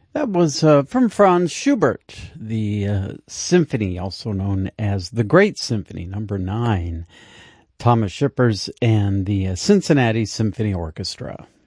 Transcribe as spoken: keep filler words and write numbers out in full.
That was uh, from Franz Schubert, the uh, symphony, also known as the Great Symphony, number nine. Thomas Shippers and the uh, Cincinnati Symphony Orchestra.